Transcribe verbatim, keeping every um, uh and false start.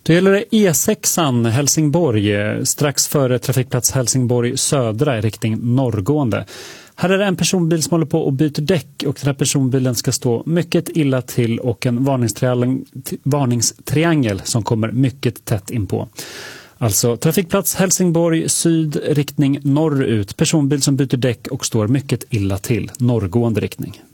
Då gäller det E sexan Helsingborg, strax före trafikplats Helsingborg södra i riktning norrgående. Här är det en personbil som håller på och byter däck och den här personbilen ska stå mycket illa till och en varningstriangel, varningstriangel som kommer mycket tätt inpå. Alltså trafikplats Helsingborg syd riktning norrut, personbil som byter däck och står mycket illa till, norrgående riktning.